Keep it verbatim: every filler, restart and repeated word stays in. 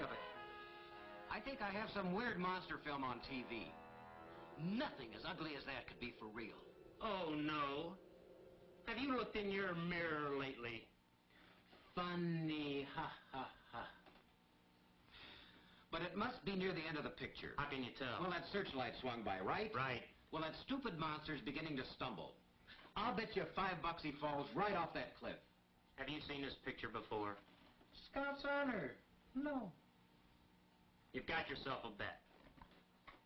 of it. I think I have some weird monster film on T V. Nothing as ugly as that could be for real. Oh, no. Have you looked in your mirror lately? Funny, ha, ha, ha. But it must be near the end of the picture. How can you tell? Well, that searchlight swung by, right? Right. Well, that stupid monster's beginning to stumble. I'll bet you five bucks he falls right off that cliff. Have you seen this picture before? Scout's honor. No. You've got yourself a bet.